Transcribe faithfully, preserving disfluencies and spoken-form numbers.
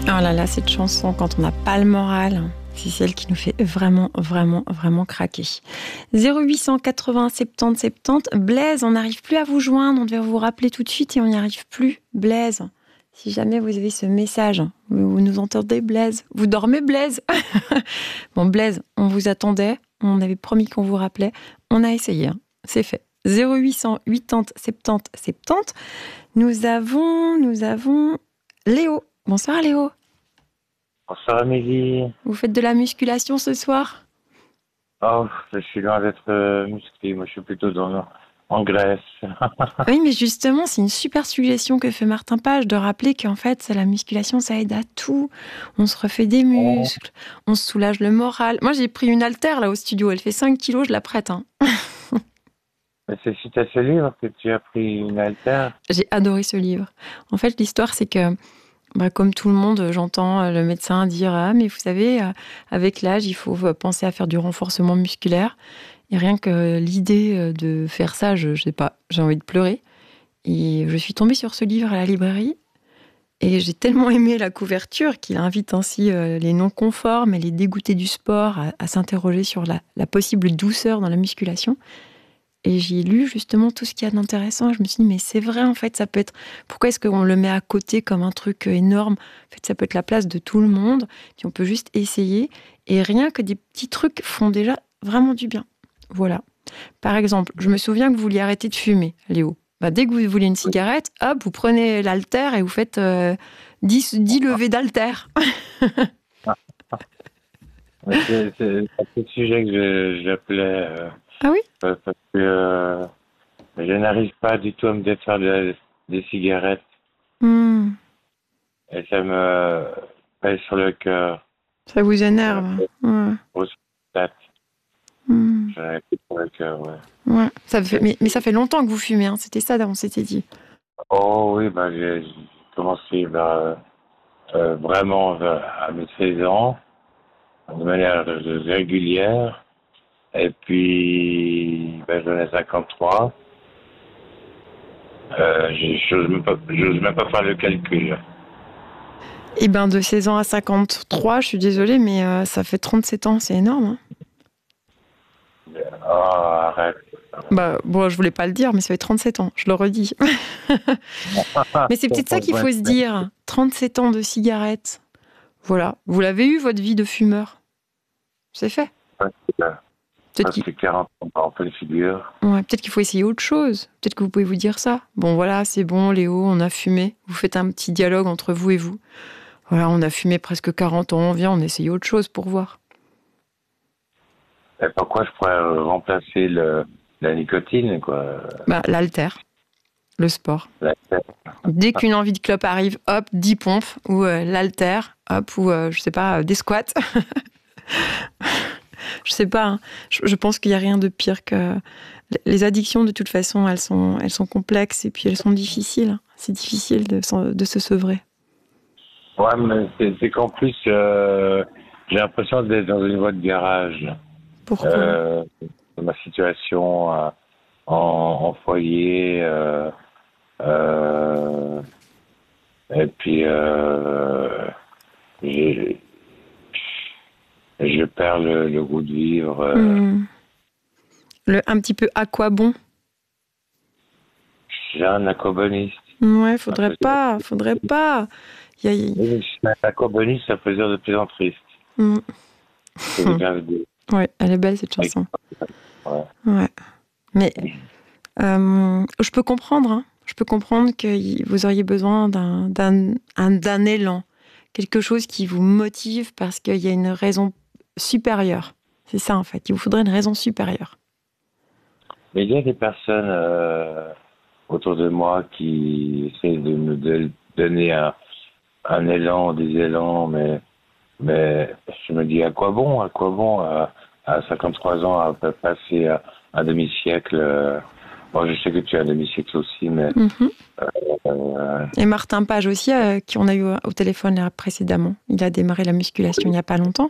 Oh là là, cette chanson, quand on n'a pas le moral, c'est celle qui nous fait vraiment, vraiment, vraiment craquer. zéro huit cent quatre-vingts soixante-dix soixante-dix. Blaise, on n'arrive plus à vous joindre. On devait vous rappeler tout de suite et on n'y arrive plus. Blaise, si jamais vous avez ce message, vous nous entendez, Blaise. Vous dormez, Blaise? Bon, Blaise, on vous attendait. On avait promis qu'on vous rappelait. On a essayé, hein. C'est fait. zéro huit cent quatre-vingts soixante-dix soixante-dix. Nous avons, nous avons Léo. Bonsoir, Léo. Bonsoir, Amélie. Vous faites de la musculation ce soir? Oh, je suis loin d'être euh, musclé. Moi, je suis plutôt dans, en graisse. Oui, mais justement, c'est une super suggestion que fait Martin Page de rappeler qu'en fait, la musculation, ça aide à tout. On se refait des muscles, on se soulage le moral. Moi, j'ai pris une haltère là au studio. Elle fait cinq kilos, je la prête. Hein. Mais c'est suite à ce livre que tu as pris une haltère. J'ai adoré ce livre. En fait, l'histoire, c'est que Bah, comme tout le monde, j'entends le médecin dire « Ah, mais vous savez, avec l'âge, il faut penser à faire du renforcement musculaire. » Et rien que l'idée de faire ça, je, je sais pas, j'ai envie de pleurer. Et je suis tombée sur ce livre à la librairie. Et j'ai tellement aimé la couverture qu'il invite ainsi les non-conformes et les dégoûtés du sport à, à s'interroger sur la, la possible douceur dans la musculation. Et j'ai lu justement tout ce qu'il y a d'intéressant. Je me suis dit, mais c'est vrai, en fait, ça peut être... Pourquoi est-ce qu'on le met à côté comme un truc énorme? En fait, ça peut être la place de tout le monde. Puis on peut juste essayer. Et rien que des petits trucs font déjà vraiment du bien. Voilà. Par exemple, je me souviens que vous vouliez arrêter de fumer, Léo. Bah, dès que vous voulez une cigarette, hop, vous prenez l'haltère et vous faites euh, dix, dix levées d'haltère. C'est, c'est à ce sujet que je, j'appelais... Euh... Ah oui? Parce que euh, je n'arrive pas du tout à me défaire de, des cigarettes. Mm. Et ça me pèse sur le cœur. Ça vous énerve? Ouais. Grosse tête. Mm. J'en ai plus sur le cœur, ouais. Ouais. Ça fait, mais, mais ça fait longtemps que vous fumez, hein. C'était ça, on s'était dit. Oh oui, bah, j'ai, j'ai commencé vers, euh, vraiment vers, à mes seize ans, de manière régulière. Et puis, ben, j'en ai cinquante-trois. Euh, je n'ose même, même pas faire le calcul. Eh bien, de seize ans à cinquante-trois, je suis désolée, mais euh, ça fait trente-sept ans, c'est énorme. Hein. Oh, arrête. Bah, bon, je voulais pas le dire, mais ça fait trente-sept ans, je le redis. Mais c'est peut-être ça qu'il faut se dire. trente-sept ans de cigarette. Voilà. Vous l'avez eu, votre vie de fumeur. C'est fait. Peut-être qu'il... quarante ans en pleine figure. Ouais, peut-être qu'il faut essayer autre chose. Peut-être que vous pouvez vous dire ça. Bon, voilà, c'est bon, Léo, on a fumé. Vous faites un petit dialogue entre vous et vous. Voilà, on a fumé presque quarante ans, on vient, on essaye autre chose pour voir. Et pourquoi je pourrais remplacer le, la nicotine, quoi? Bah, l'haltère, le sport. L'haltère. Dès qu'une envie de clope arrive, hop, dix pompes, ou euh, l'haltère, hop, ou, euh, je sais pas, euh, des squats. Je sais pas, hein. je, je pense qu'il n'y a rien de pire que... Les addictions, de toute façon, elles sont, elles sont complexes et puis elles sont difficiles. C'est difficile de, de se sevrer. Ouais, mais c'est, c'est qu'en plus, euh, j'ai l'impression d'être dans une voie de garage. Pourquoi? euh, Ma situation euh, en, en foyer, euh, euh, et puis euh, j'ai... Je perds le, le goût de vivre. Euh... Mmh. Le, un petit peu à quoi bon? Je suis un aquaboniste. Ouais, faudrait pas, faudrait pas. Il y a... Oui, je suis un aquaboniste, ça peut dire de plus en triste. Mmh. C'est mmh. Ouais, elle est belle cette chanson. Ouais. Ouais. Mais euh, je peux comprendre, hein. Je peux comprendre que vous auriez besoin d'un, d'un, un, d'un élan, quelque chose qui vous motive parce qu'il y a une raison supérieure. C'est ça, en fait. Il vous faudrait une raison supérieure. Mais il y a des personnes euh, autour de moi qui essaient de me de donner un, un élan, des élans, mais, mais je me dis à quoi bon, à quoi bon, à, à cinquante-trois ans, à passer à un demi-siècle. Euh, bon, je sais que tu as un demi-siècle aussi, mais... Mm-hmm. Euh, euh, Et Martin Page aussi, euh, qui on a eu au téléphone là, précédemment. Il a démarré la musculation il n'y a pas longtemps.